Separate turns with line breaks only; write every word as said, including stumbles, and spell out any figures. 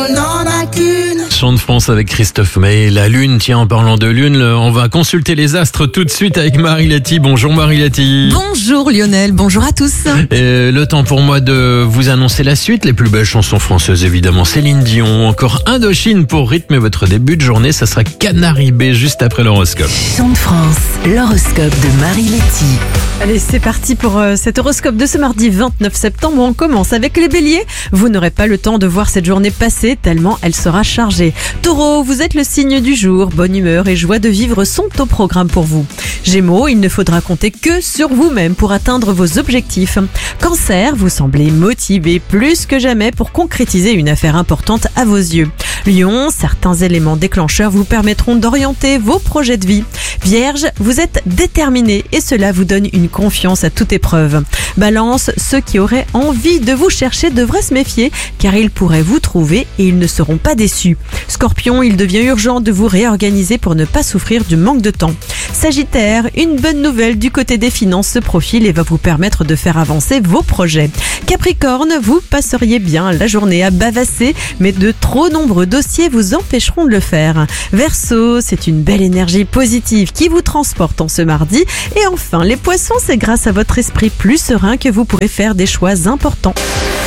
Chant de France avec Christophe Maé. La lune, tiens, en parlant de lune, on va consulter les astres tout de suite avec Marie Lati. Bonjour Marie Lati.
Bonjour Lionel, bonjour à tous.
Et le temps pour moi de vous annoncer la suite. Les plus belles chansons françaises, évidemment, Céline Dion. Encore Indochine pour rythmer votre début de journée. Ça sera Canary B juste après l'horoscope.
Chant de France, l'horoscope de Marie Lati.
Allez, c'est parti pour euh, cet horoscope de ce mardi vingt-neuf septembre. On commence avec les béliers. Vous n'aurez pas le temps de voir cette journée passer tellement elle sera chargée. Taureau, vous êtes le signe du jour. Bonne humeur et joie de vivre sont au programme pour vous. Gémeaux, il ne faudra compter que sur vous-même pour atteindre vos objectifs. Cancer, vous semblez motivé plus que jamais pour concrétiser une affaire importante à vos yeux. Lion, certains éléments déclencheurs vous permettront d'orienter vos projets de vie. Vierge, vous êtes déterminé et cela vous donne une confiance à toute épreuve. Balance, ceux qui auraient envie de vous chercher devraient se méfier car ils pourraient vous trouver et ils ne seront pas déçus. Scorpion, il devient urgent de vous réorganiser pour ne pas souffrir du manque de temps. Sagittaire, une bonne nouvelle du côté des finances se profile et va vous permettre de faire avancer vos projets. Capricorne, vous passeriez bien la journée à bavasser, mais de trop nombreux dossiers vous empêcheront de le faire. Verseau, c'est une belle énergie positive qui vous transporte en ce mardi. Et enfin, les poissons, c'est grâce à votre esprit plus serein que vous pourrez faire des choix importants.